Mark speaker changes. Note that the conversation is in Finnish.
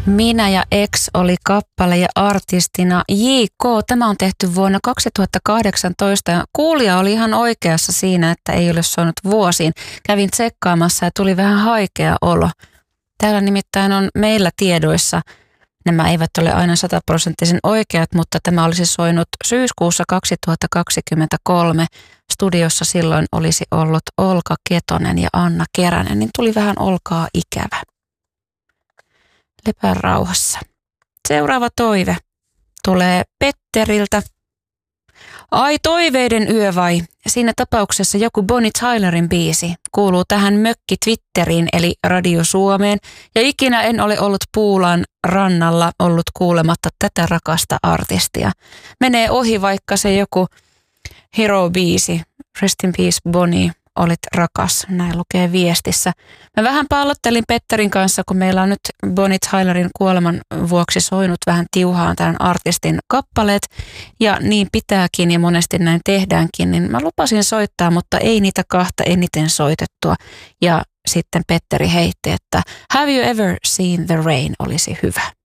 Speaker 1: Minä ja X oli kappale ja artistina J.K. Tämä on tehty vuonna 2018 ja kuulija oli ihan oikeassa siinä, että ei ole soinut vuosiin. Kävin tsekkaamassa ja tuli vähän haikea olo. Täällä nimittäin on meillä tiedoissa, nämä eivät ole aina 100% oikeat, mutta tämä olisi soinut syyskuussa 2023. Studiossa silloin olisi ollut Olka Ketonen ja Anna Keränen, niin tuli vähän Olkaa ikävä. Lepää rauhassa. Seuraava toive tulee Petteriltä. Ai toiveiden yö vai? Siinä tapauksessa joku Bonnie Tylerin biisi kuuluu tähän mökki Twitteriin eli Radio Suomeen. Ja ikinä en ole ollut Puulan rannalla ollut kuulematta tätä rakasta artistia. Menee ohi vaikka se joku Hero-biisi. Rest in peace Bonnie, olit rakas. Näin lukee viestissä. Mä vähän pallottelin Petterin kanssa, kun meillä on nyt Bonnie Tylerin kuoleman vuoksi soinut vähän tiuhaan tämän artistin kappaleet. Ja niin pitääkin ja monesti näin tehdäänkin, niin mä lupasin soittaa, mutta ei niitä kahta eniten soitettua. Ja sitten Petteri heitti, että Have you ever seen the rain olisi hyvä.